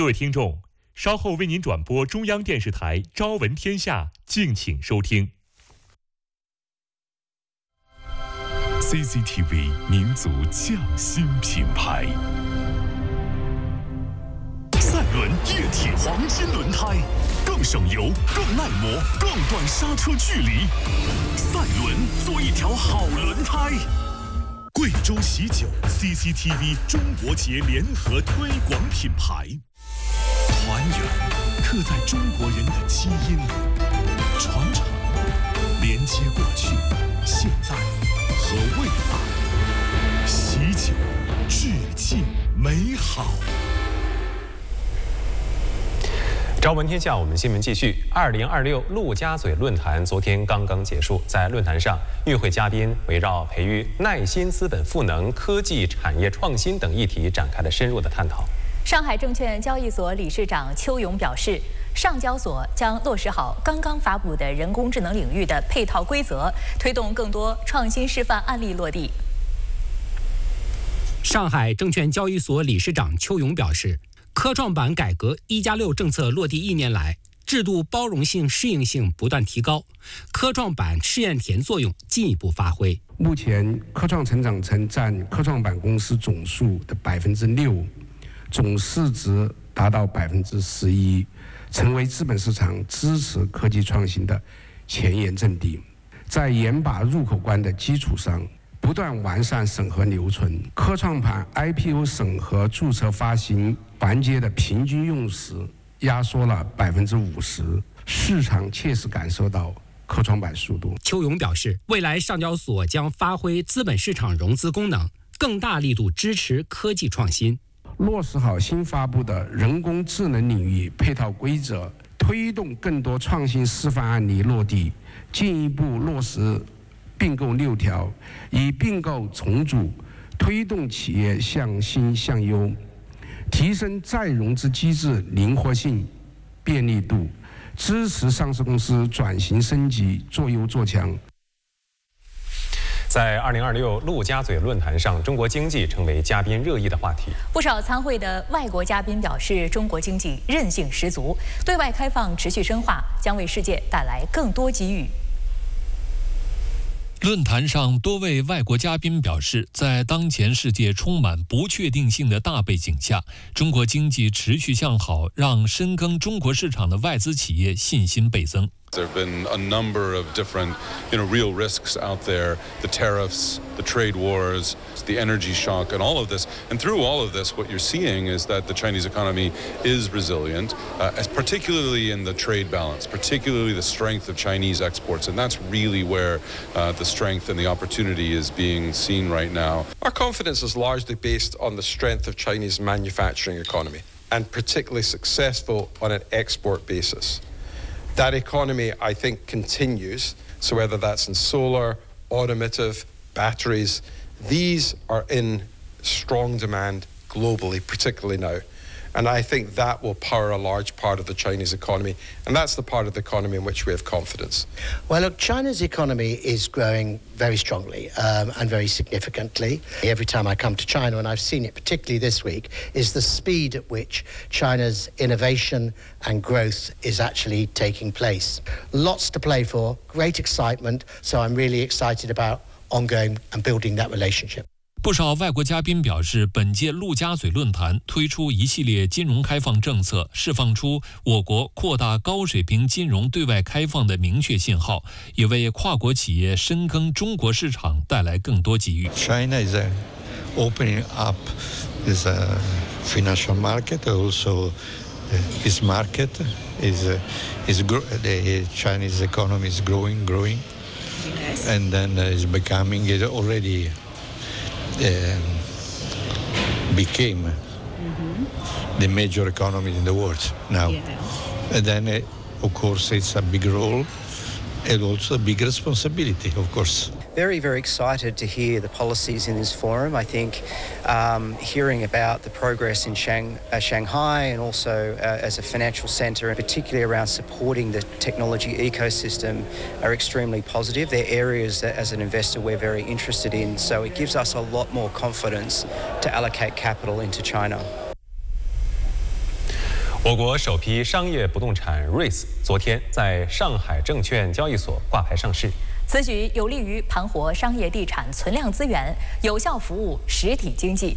各位听众，稍后为您转播中央电视台《朝闻天下》，敬请收听。 CCTV 民族匠心品牌。赛伦液体黄金轮胎，更省油、更耐磨、更短刹车距离。赛伦做一条好轮胎。贵州喜酒 CCTV 中国节联合推广品牌，团圆刻在中国人的基因里，传承连接过去、现在和未来。喜酒致敬美好。 朝闻天下，我们新闻继续。2026陆家嘴论坛昨天刚刚结束，在论坛上，与会嘉宾围绕培育耐心资本赋能、科技产业创新等议题展开了深入的探讨。 上海证券交易所理事长邱勇表示，上交所将落实好刚刚发布的人工智能领域的配套规则，推动更多创新示范案例落地。 上海证券交易所理事长邱勇表示，科创板改革1+6政策落地1年来，制度包容性、适应性不断提高，科创板试验田作用进一步发挥。 目前，科创成长层占科创板公司总数的6%，总市值达到11%，成为资本市场支持科技创新的前沿阵地。在严把入口关的基础上，不断完善审核流程，科创板 IPO 审核注册发行环节的平均用时压缩了50%，市场切实感受到科创板速度。 邱勇表示，未来上交所将发挥资本市场融资功能，更大力度支持科技创新， 落实好新发布的人工智能领域配套规则，推动更多创新示范案例落地，进一步落实并购6条，以并购重组推动企业向新向优，提升再融资机制灵活性、便利度，支持上市公司转型升级，做优做强。 在2026陆家嘴论坛上，中国经济成为嘉宾热议的话题。 不少参会的外国嘉宾表示，中国经济韧性十足，对外开放持续深化，将为世界带来更多机遇。 论坛上，多位外国嘉宾表示，在当前世界充满不确定性的大背景下，中国经济持续向好，让深耕中国市场的外资企业信心倍增。 There have been a number of different, real risks out there, the tariffs, the trade wars, the energy shock, and all of this. And through all of this, what you're seeing is that the Chinese economy is resilient, particularly in the trade balance, particularly the strength of Chinese exports. And that's really where the strength and the opportunity is being seen right now. Our confidence is largely based on the strength of Chinese manufacturing economy, and particularly successful on an export basis. That economy, I think, continues. So whether that's in solar, automotive, batteries, these are in strong demand globally, particularly now. And I think that will power a large part of the Chinese economy. And that's the part of the economy in which we have confidence. Well, look, China's economy is growing very strongly and very significantly. Every time I come to China, and I've seen it particularly this week, is the speed at which China's innovation and growth is actually taking place. Lots to play for, great excitement. So I'm really excited about ongoing and building that relationship. 不少外国嘉宾表示，本届陆家嘴论坛推出一系列金融开放政策，释放出我国扩大高水平金融对外开放的明确信号，也为跨国企业深耕中国市场带来更多机遇。 China is opening up this financial market, also this market the Chinese economy is growing, yes. And then is becoming it already. Became the major economy in the world now. Yeah. And then, of course, it's a big role and also a big responsibility, of course. Very, very excited to hear the policies in this forum. I think hearing about the progress in Shanghai and also as a financial centre, and particularly around supporting the technology ecosystem, are extremely positive. They're areas that, as an investor, we're very interested in. So it gives us a lot more confidence to allocate capital into China. 我国首批商业不动产 REITs 昨天在上海证券交易所挂牌上市。 此举有利于盘活商业地产存量资源，有效服务实体经济。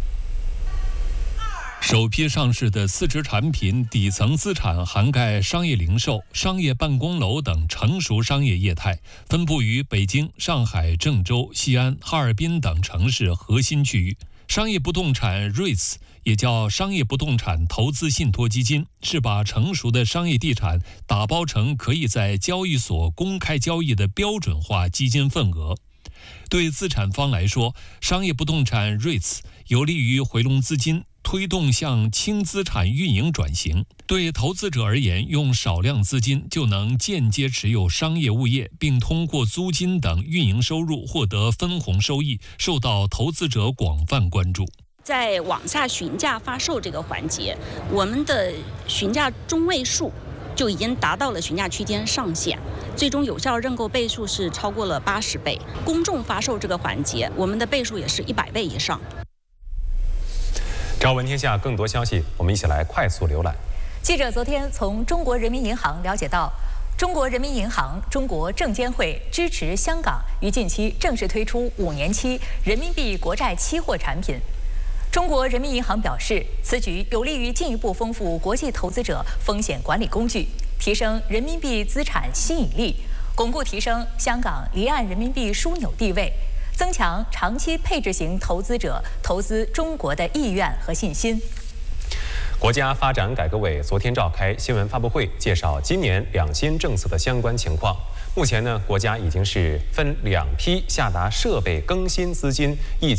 首批上市的4只产品底层资产涵盖商业零售、商业办公楼等成熟商业业态，分布于北京、上海、郑州、西安、哈尔滨等城市核心区域。商业不动产 REITs 也叫商业不动产投资信托基金，是把成熟的商业地产打包成可以在交易所公开交易的标准化基金份额。对资产方来说，商业不动产 REITs 有利于回笼资金，推动向轻资产运营转型。对投资者而言，用少量资金就能间接持有商业物业，并通过租金等运营收入获得分红收益，受到投资者广泛关注。 在网下询价发售这个环节，我们的询价中位数就已经达到了询价区间上限，最终有效认购倍数是超过了80倍。公众发售这个环节，我们的倍数也是100倍以上。 朝闻天下更多消息，我们一起来快速浏览。 记者昨天从中国人民银行了解到，中国人民银行、中国证监会支持香港于近期正式推出5年期人民币国债期货产品。中国人民银行表示，此举有利于进一步丰富国际投资者风险管理工具，提升人民币资产吸引力，巩固提升香港离岸人民币枢纽地位，增强长期配置型投资者投资中国的意愿和信心。 国家发展改革委昨天召开新闻发布会，介绍今年两新政策的相关情况。目前呢，国家已经是分2批下达设备更新资金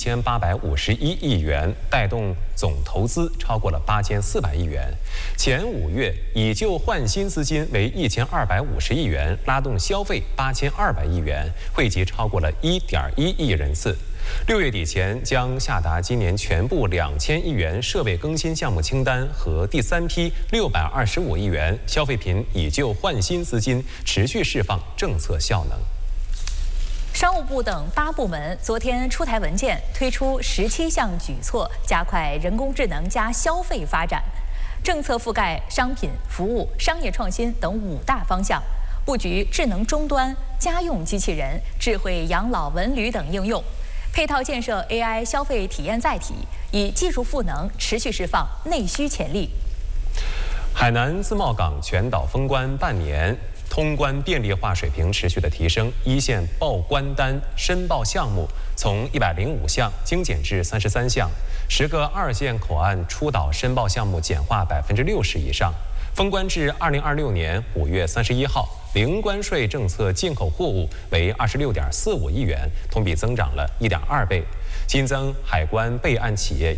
1851亿元，带动总投资超过了8400亿元。前5月以旧换新资金为1250亿元，拉动消费8200亿元，惠及超过了1.1亿人次。6月底前将下达今年全部2000亿元设备更新项目清单和第3批625亿元消费品以旧换新资金，持续释放政策效能。 商务部等8部门昨天出台文件，推出17项举措，加快人工智能加消费发展。政策覆盖商品、服务、商业创新等5大方向，布局智能终端、家用机器人、智慧养老文旅等应用。配套建设 AI 消费体验载体，以技术赋能持续释放内需潜力。 海南自贸港全岛封关半年，通关便利化水平持续的提升，一线报关单申报项目从105项精简至33项，10个2线口岸出岛申报项目简化60%以上。封关至2026年5月31号，零关税政策进口货物为26.45亿元，同比增长了1.2倍。新增海关备案企业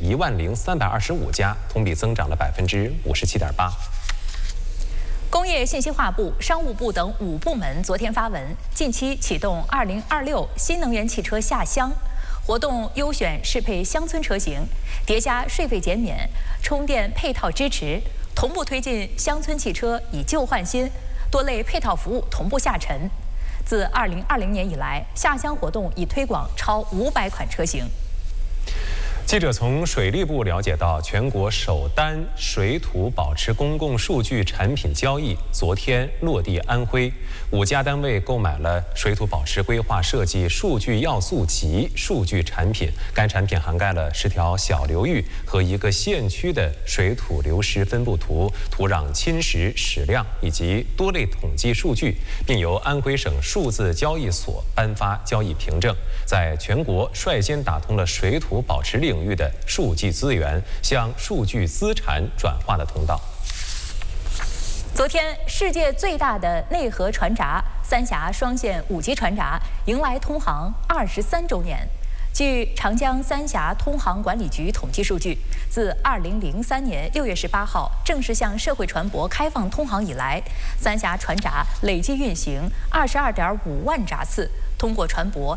10325家，同比增长了57.8%。 工业信息化部、商务部等5部门昨天发文，近期启动2026新能源汽车下乡活动，优选适配乡村车型，叠加税费减免、充电配套支持，同步推进乡村汽车以旧换新，多类配套服务同步下沉。自2020年以来，下乡活动已推广超500款车型。 记者从水利部了解到，全国首单水土保持公共数据产品交易昨天落地安徽，5家单位购买了水土保持规划设计数据要素集数据产品。该产品涵盖了10条小流域和1个县区的水土流失分布图、土壤侵蚀矢量以及多类统计数据，并由安徽省数字交易所颁发交易凭证，在全国率先打通了水土保持领域的数据资源向数据资产转化的通道。 昨天，世界最大的内河船闸三峡双线5级船闸迎来通航23周年。据长江三峡通航管理局统计数据，自2003年6月18号正式向社会船舶开放通航以来，三峡船闸累计运行22.5万闸次，通过船舶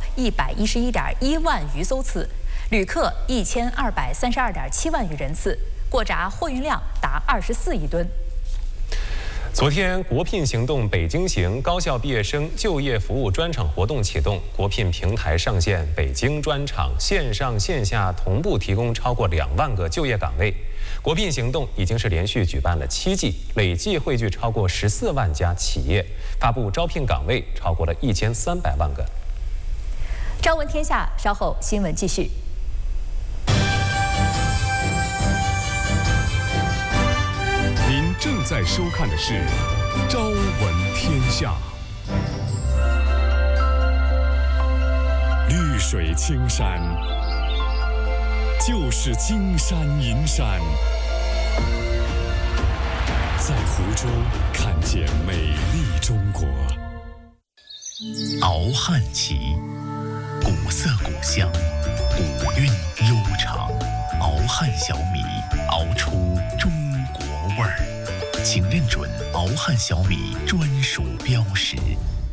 111.1万余艘次，旅客1232.7万余人次，过闸货运量达24亿吨。 昨天，国聘行动北京行高校毕业生就业服务专场活动启动，国聘平台上线北京专场，线上线下同步提供超过2万个就业岗位。国聘行动已经是连续举办了7季，累计汇聚超过14万家企业，发布招聘岗位超过了1300万个。 朝闻天下，稍后新闻继续。 您正在收看的是《朝闻天下》。绿水青山，就是金山银山。在湖州看见美丽中国。 熬汉旗，古色古香，古韵悠长。熬汉小米，熬出中国味儿。请认准熬汉小米专属标识。